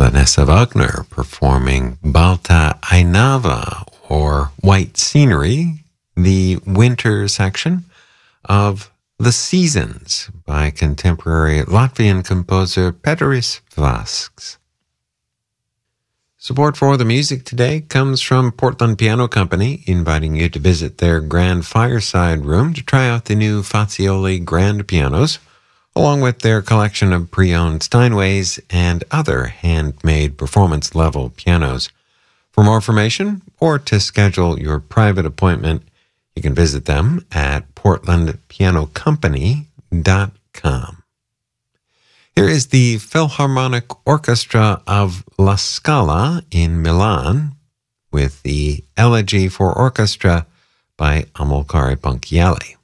Vanessa Wagner performing Balta Ainava, or White Scenery, the winter section of The Seasons by contemporary Latvian composer Pēteris Vasks. Support for the music today comes from Portland Piano Company, inviting you to visit their grand fireside room to try out the new Fazioli grand pianos, along with their collection of pre-owned Steinways and other handmade performance-level pianos. For more information or to schedule your private appointment, you can visit them at portlandpianocompany.com. Here is the Philharmonic Orchestra of La Scala in Milan with the Elegy for Orchestra by Amilcare Ponchielli.